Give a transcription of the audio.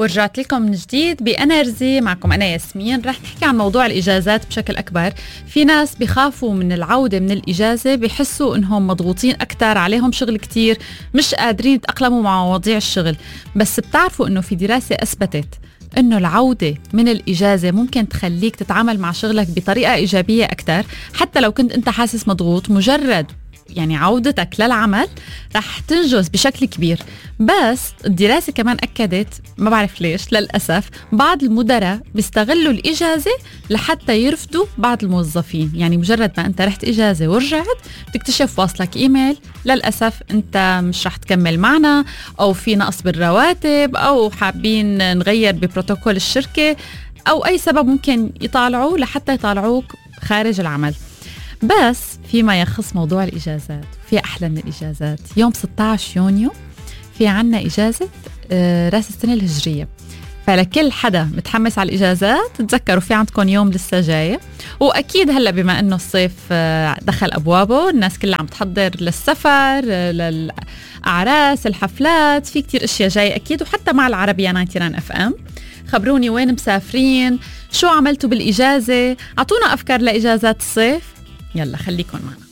ورجعت لكم من جديد بأنرجي. معكم أنا ياسمين. رح نحكي عن موضوع الإجازات بشكل أكبر. في ناس بيخافوا من العودة من الإجازة، بيحسوا إنهم مضغوطين أكتر، عليهم شغل كتير، مش قادرين يتأقلموا مع مواضيع الشغل. بس بتعرفوا إنه في دراسة أثبتت إنه العودة من الإجازة ممكن تخليك تتعامل مع شغلك بطريقة إيجابية أكتر. حتى لو كنت أنت حاسس مضغوط، مجرد يعني عودتك للعمل رح تنجز بشكل كبير. بس الدراسة كمان أكدت، ما بعرف ليش للأسف، بعض المدراء بيستغلوا الإجازة لحتى يرفضوا بعض الموظفين. يعني مجرد ما أنت رحت إجازة ورجعت تكتشف واصلك إيميل للأسف أنت مش رح تكمل معنا، أو في نقص بالرواتب، أو حابين نغير ببروتوكول الشركة، أو أي سبب ممكن يطالعوا لحتى يطالعوك خارج العمل. بس فيما يخص موضوع الإجازات، في أحلى من الإجازات. يوم 16 يونيو في عنا إجازة رأس السنة الهجرية. فلكل حدا متحمس على الإجازات تذكروا في عندكم يوم لسه جاي. وأكيد هلأ بما أنه الصيف دخل أبوابه، الناس كلها عم تحضر للسفر، للأعراس، الحفلات، في كتير أشياء جاي أكيد. وحتى مع العربية 99 FM خبروني وين مسافرين، شو عملتوا بالإجازة، عطونا أفكار لإجازات الصيف. يلا خليكن معنا.